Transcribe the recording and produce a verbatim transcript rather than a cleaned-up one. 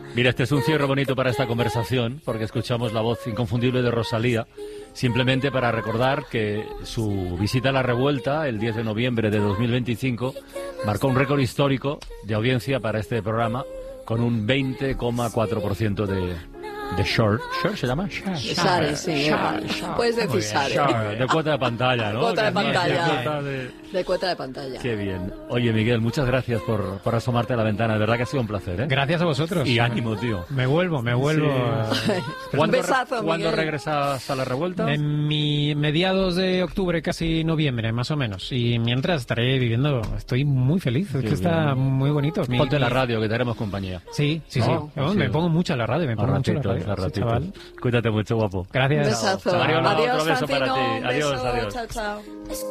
Mira, este es un cierre bonito para esta conversación, porque escuchamos la voz inconfundible de Rosalía, simplemente para recordar que su visita a La Revuelta, el diez de noviembre de dos mil veinticinco, marcó un récord histórico de audiencia para este programa, con un veinte coma cuatro por ciento de... de share. ¿Share se llama? Share. Share, sí. Share, share. Puedes decir share. Share. De cuota de pantalla, ¿no? Cuota de pantalla. De cuota de... de cuota de pantalla. Qué bien. Oye, Miguel, muchas gracias por, por asomarte a la ventana. De verdad que ha sido un placer, ¿eh? Gracias a vosotros. Y ánimo, tío. Me vuelvo, me vuelvo. Sí. ¿Cuándo, un besazo, ¿Cuándo Miguel. regresas a La Revuelta? En mi mediados de octubre, casi noviembre, más o menos. Y mientras estaré viviendo, estoy muy feliz. Es Qué que está bien. muy bonito. Mi- Ponte la mi- radio, que te haremos compañía. Sí, sí, Oh, sí. Oh, sí. me pongo mucho a la radio, me A pongo mucho a la ratitos, radio. a sí, ratitos. chaval. Cuídate mucho, guapo. Gracias. Un besazo. Mariola, Adiós, otro beso para Francino. ti. Un Adiós, beso. adiós. Chao, chao.